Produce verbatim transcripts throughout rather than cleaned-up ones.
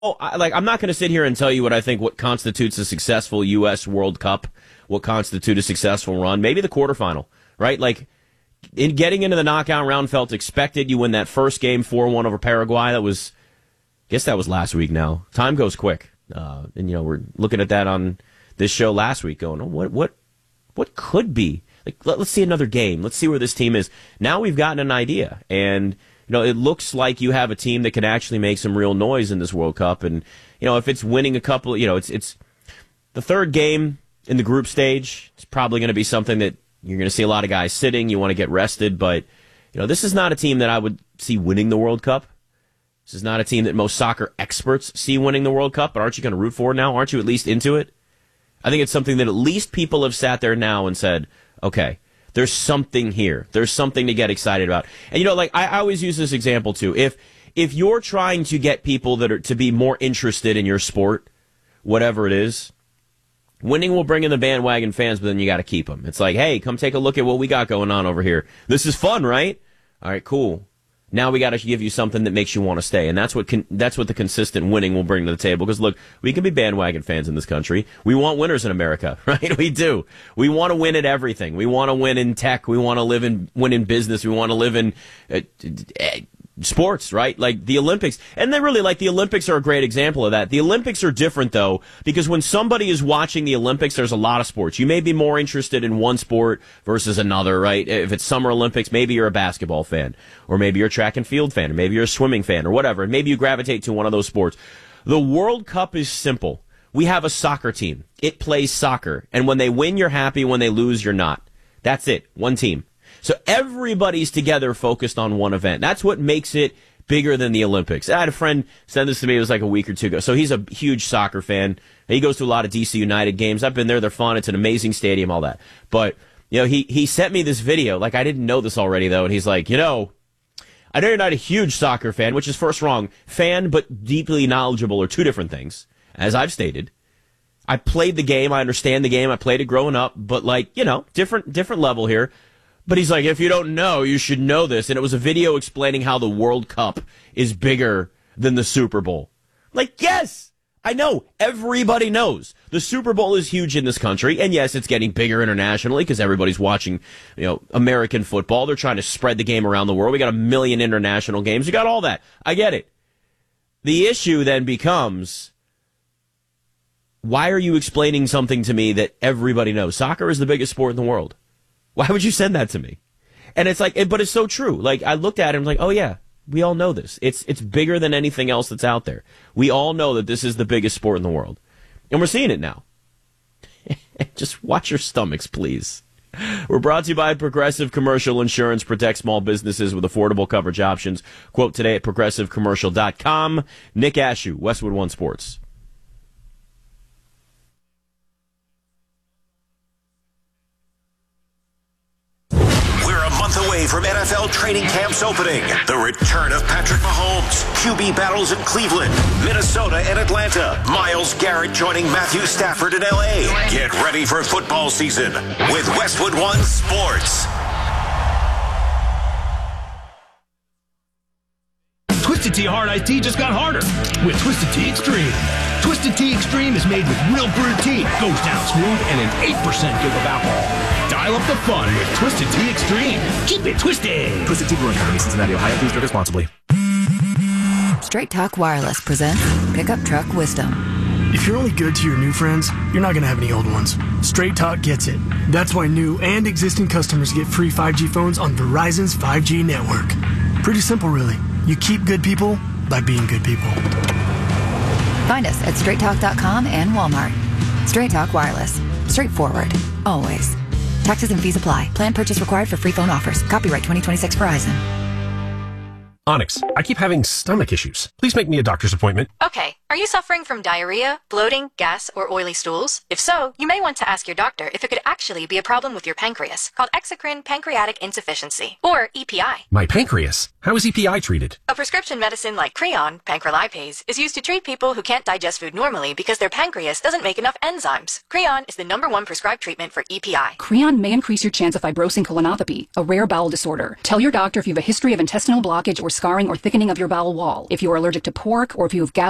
Oh, I, like I'm not going to sit here and tell you what I think what constitutes a successful U S World Cup, what constitutes a successful run. Maybe the quarterfinal, right? Like in getting into the knockout round felt expected. You win that first game four one over Paraguay. That was, I guess that was last week now. Time goes quick. Uh, and, you know, we're looking at that on this show last week going, oh, what, what, what could be? Like, let, let's see another game. Let's see where this team is. Now we've gotten an idea. And, you know, it looks like you have a team that can actually make some real noise in this World Cup. And, you know, if it's winning a couple, you know, it's, it's the third game in the group stage. It's probably going to be something that you're going to see a lot of guys sitting. You want to get rested. But, you know, this is not a team that I would see winning the World Cup. This is not a team that most soccer experts see winning the World Cup. But aren't you going to root for it now? Aren't you at least into it? I think it's something that at least people have sat there now and said, okay, there's something here. There's something to get excited about. And, you know, like, I, I always use this example, too. If if you're trying to get people that are to be more interested in your sport, whatever it is, winning will bring in the bandwagon fans, but then you got to keep them. It's like, hey, come take a look at what we got going on over here. This is fun, right? All right, cool. Now we got to give you something that makes you want to stay, and that's what con- that's what the consistent winning will bring to the table. Because look, we can be bandwagon fans in this country. We want winners in America, right? We do. We want to win at everything. We want to win in tech. We want to live in win in business. We want to live in uh, uh, sports, right? Like the Olympics, and then really like the Olympics are a great example of that. The Olympics are different though, because when somebody is watching the Olympics, there's a lot of sports. You may be more interested in one sport versus another, right? If it's Summer Olympics, maybe you're a basketball fan, or maybe you're a track and field fan, or maybe you're a swimming fan, or whatever, and maybe you gravitate to one of those sports. The World Cup is simple. We have a soccer team. It plays soccer, and when they win, you're happy. When they lose, you're not. That's it. One team. So everybody's together focused on one event. That's what makes it bigger than the Olympics. I had a friend send this to me, it was like a week or two ago. So he's a huge soccer fan. He goes to a lot of D C United games. I've been there. They're fun. It's an amazing stadium, all that. But, you know, he, he sent me this video. Like, I didn't know this already, though. And he's like, you know, I know you're not a huge soccer fan, which is first wrong. Fan but deeply knowledgeable are two different things, as I've stated. I played the game. I understand the game. I played it growing up. But, like, you know, different different level here. But he's like, if you don't know, you should know this. And it was a video explaining how the World Cup is bigger than the Super Bowl. Like, yes, I know. Everybody knows. The Super Bowl is huge in this country. And yes, it's getting bigger internationally because everybody's watching, you know, American football. They're trying to spread the game around the world. We got a million international games. We got all that. I get it. The issue then becomes, why are you explaining something to me that everybody knows? Soccer is the biggest sport in the world. Why would you send that to me? And it's like, but it's so true. Like, I looked at it and was like, oh yeah, we all know this. It's it's bigger than anything else that's out there. We all know that this is the biggest sport in the world. And we're seeing it now. Just watch your stomachs, please. We're brought to you by Progressive Commercial Insurance. Protect small businesses with affordable coverage options. Quote today at progressive commercial dot com. Nick Ashew, Westwood One Sports. Away from N F L training camps opening. The return of Patrick Mahomes. Q B battles in Cleveland, Minnesota, and Atlanta. Myles Garrett joining Matthew Stafford in L A. Get ready for football season with Westwood One Sports. Twisted Tea Hard Iced Tea just got harder with Twisted Tea Extreme. Twisted Tea Extreme is made with real brewed tea, goes down smooth, and an eight percent give of alcohol. Dial up the fun with Twisted Tea Extreme. Keep it twisted. Twisted Tea Brewing Company, Cincinnati, Ohio. Please drink responsibly. Straight Talk Wireless presents Pickup Truck Wisdom. If you're only good to your new friends, you're not going to have any old ones. Straight Talk gets it. That's why new and existing customers get free five G phones on Verizon's five G network. Pretty simple, really. You keep good people by being good people. Find us at straight talk dot com and Walmart. Straight Talk Wireless. Straightforward. Always. Taxes and fees apply. Plan purchase required for free phone offers. Copyright twenty twenty-six Verizon. Onyx, I keep having stomach issues. Please make me a doctor's appointment. Okay. Are you suffering from diarrhea, bloating, gas, or oily stools? If so, you may want to ask your doctor if it could actually be a problem with your pancreas, called exocrine pancreatic insufficiency, or E P I. My pancreas? How is E P I treated? A prescription medicine like Creon, pancrelipase, is used to treat people who can't digest food normally because their pancreas doesn't make enough enzymes. Creon is the number one prescribed treatment for E P I. Creon may increase your chance of fibrosing colonopathy, a rare bowel disorder. Tell your doctor if you have a history of intestinal blockage or scarring or thickening of your bowel wall, if you are allergic to pork, or if you have gout, kidney problems,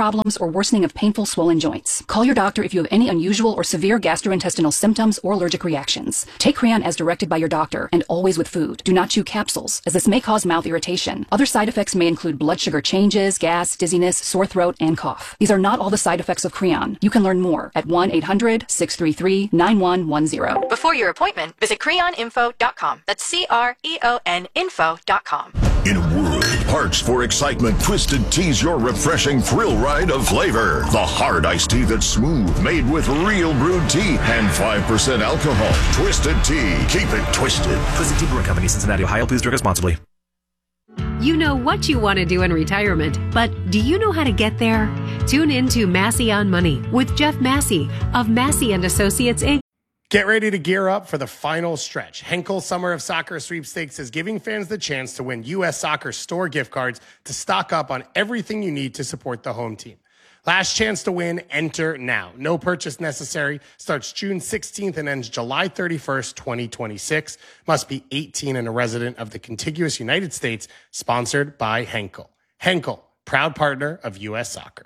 problems, or worsening of painful swollen joints. Call your doctor if you have any unusual or severe gastrointestinal symptoms or allergic reactions. Take Creon as directed by your doctor and always with food. Do not chew capsules, as this may cause mouth irritation. Other side effects may include blood sugar changes, gas, dizziness, sore throat, and cough. These are not all the side effects of Creon. You can learn more at one eight hundred, six three three, nine one one zero. Before your appointment, visit creon info dot com. That's C R E O N info dot com. In a world parched for excitement, Twisted Tea's your refreshing thrill ride of flavor. The hard iced tea that's smooth, made with real brewed tea and five percent alcohol. Twisted Tea. Keep it twisted. Twisted Tea Brewing Company, Cincinnati, Ohio. Please drink responsibly. You know what you want to do in retirement, but do you know how to get there? Tune in to Massey on Money with Jeff Massey of Massey and Associates, Incorporated. Get ready to gear up for the final stretch. Henkel Summer of Soccer Sweepstakes is giving fans the chance to win U S Soccer store gift cards to stock up on everything you need to support the home team. Last chance to win, enter now. No purchase necessary. Starts June sixteenth and ends July thirty-first, twenty twenty-six. Must be eighteen and a resident of the contiguous United States. Sponsored by Henkel. Henkel, proud partner of U S Soccer.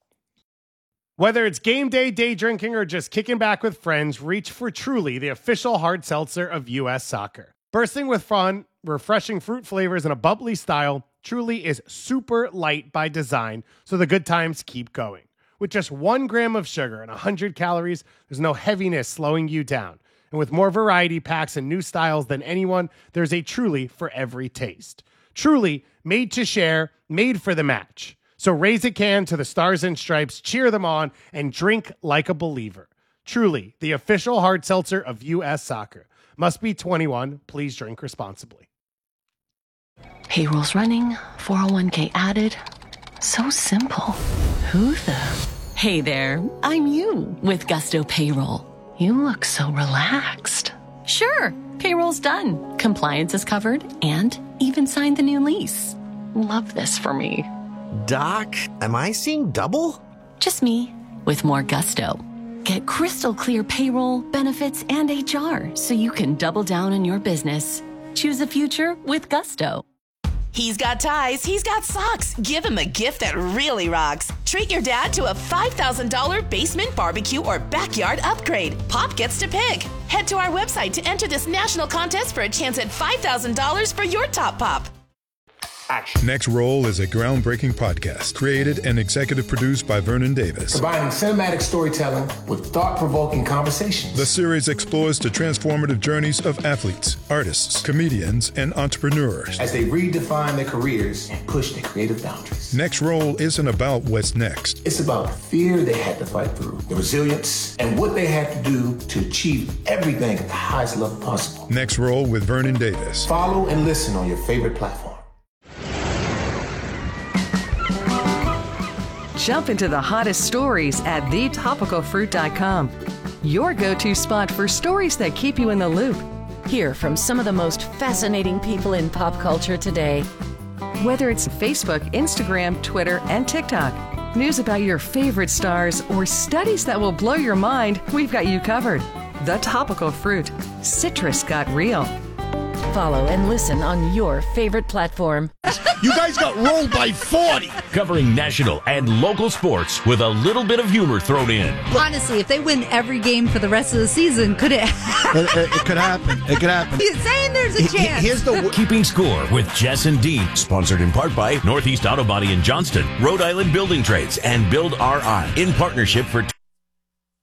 Whether it's game day, day drinking, or just kicking back with friends, reach for Truly, the official hard seltzer of U S Soccer. Bursting with fun, refreshing fruit flavors, and a bubbly style, Truly is super light by design, so the good times keep going. With just one gram of sugar and one hundred calories, there's no heaviness slowing you down. And with more variety packs and new styles than anyone, there's a Truly for every taste. Truly, made to share, made for the match. So raise a can to the Stars and Stripes, cheer them on, and drink like a believer. Truly, the official hard seltzer of U S Soccer. Must be twenty-one. Please drink responsibly. Payroll's running, four oh one k added. So simple. Who the? Hey there, I'm you with Gusto Payroll. You look so relaxed. Sure, payroll's done. Compliance is covered and even signed the new lease. Love this for me. Doc, am I seeing double? Just me, with more gusto. Get crystal clear payroll, benefits, and H R so you can double down on your business. Choose a future with gusto. He's got ties, he's got socks. Give him a gift that really rocks. Treat your dad to a five thousand dollars basement barbecue or backyard upgrade. Pop gets to pick. Head to our website to enter this national contest for a chance at five thousand dollars for your top pop. Action. Next Roll is a groundbreaking podcast created and executive produced by Vernon Davis. Combining cinematic storytelling with thought-provoking conversations. The series explores the transformative journeys of athletes, artists, comedians, and entrepreneurs as they redefine their careers and push their creative boundaries. Next Roll isn't about what's next. It's about the fear they had to fight through, the resilience, and what they had to do to achieve everything at the highest level possible. Next Roll with Vernon Davis. Follow and listen on your favorite platform. Jump into the hottest stories at the topical fruit dot com. Your go-to spot for stories that keep you in the loop. Hear from some of the most fascinating people in pop culture today. Whether it's Facebook, Instagram, Twitter, and TikTok, news about your favorite stars, or studies that will blow your mind, we've got you covered. The Topical Fruit. Citrus got real. Follow and listen on your favorite platform. You guys got rolled by forty. Covering national and local sports with a little bit of humor thrown in. Honestly, if they win every game for the rest of the season, could it it, it, it could happen. It could happen. He's saying there's a chance. Here's the Keeping Score with Jess and Dean. Sponsored in part by Northeast Auto Body in Johnston, Rhode Island Building Trades, and Build R I in partnership for